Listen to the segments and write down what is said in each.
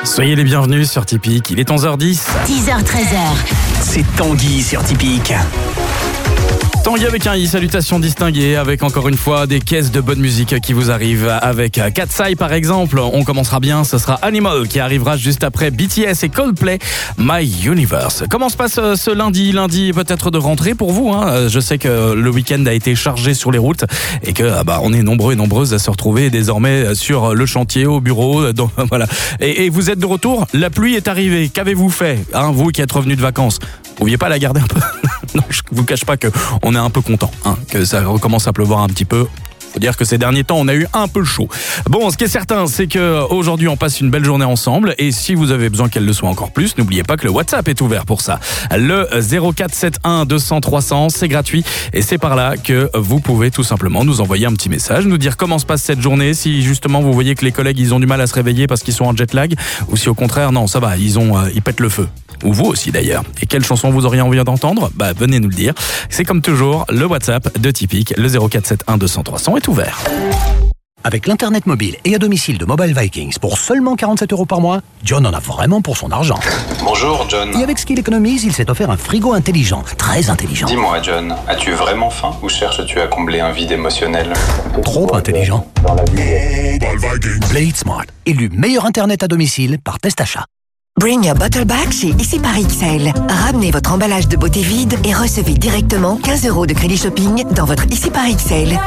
Soyez les bienvenus sur Typique, il est 11h10. 10h-13h. C'est Tanguy sur Typique. Tanguy avec un i, salutations distinguées, avec encore une fois des caisses de bonne musique qui vous arrivent avec Katseye par exemple. On commencera bien, ce sera Animal qui arrivera juste après BTS et Coldplay, My Universe. Comment se passe ce lundi peut-être de rentrée pour vous, hein. Je sais que le week-end a été chargé sur les routes et que on est nombreux et nombreuses à se retrouver désormais sur le chantier, au bureau, donc, voilà. Et vous êtes de retour, la pluie est arrivée, qu'avez-vous fait, hein, vous qui êtes revenus de vacances? Vous pouviez pas la garder un peu? Non, je vous cache pas que on est un peu content, hein, que ça recommence à pleuvoir un petit peu. Faut dire que ces derniers temps, on a eu un peu chaud. Bon, ce qui est certain, c'est que aujourd'hui, on passe une belle journée ensemble. Et si vous avez besoin qu'elle le soit encore plus, n'oubliez pas que le WhatsApp est ouvert pour ça. Le 0471 200 300, c'est gratuit. Et c'est par là que vous pouvez tout simplement nous envoyer un petit message, nous dire comment se passe cette journée, si justement vous voyez que les collègues, ils ont du mal à se réveiller parce qu'ils sont en jet lag, ou si au contraire, non, ça va, ils pètent le feu. Ou vous aussi d'ailleurs. Et quelle chanson vous auriez envie d'entendre? Venez nous le dire. C'est comme toujours, le WhatsApp de Typique, le 0471 200 300 est ouvert. Avec l'Internet mobile et à domicile de Mobile Vikings pour seulement 47 € par mois, John en a vraiment pour son argent. Bonjour John. Et avec ce qu'il économise, il s'est offert un frigo intelligent, très intelligent. Dis-moi John, as-tu vraiment faim ou cherches-tu à combler un vide émotionnel? Trop intelligent. Play It Smart, élu meilleur Internet à domicile par Test Achat. Bring a bottle back chez Ici par XL. Ramenez votre emballage de beauté vide et recevez directement 15 € de crédit shopping dans votre Ici par XL.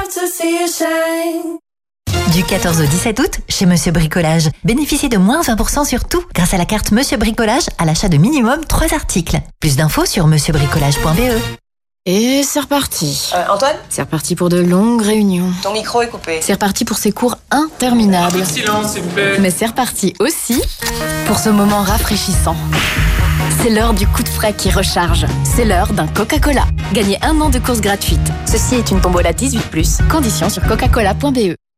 Du 14 au 17 août, chez Monsieur Bricolage, bénéficiez de moins 20% sur tout grâce à la carte Monsieur Bricolage à l'achat de minimum 3 articles. Plus d'infos sur monsieurbricolage.be. Et c'est reparti. Antoine ? C'est reparti pour de longues réunions. Ton micro est coupé. C'est reparti pour ces cours interminables. Silence, s'il vous plaît. Mais c'est reparti aussi pour ce moment rafraîchissant. C'est l'heure du coup de frais qui recharge. C'est l'heure d'un Coca-Cola. Gagnez 1 an de courses gratuites. Ceci est une tombola 18+. Conditions sur coca-cola.be.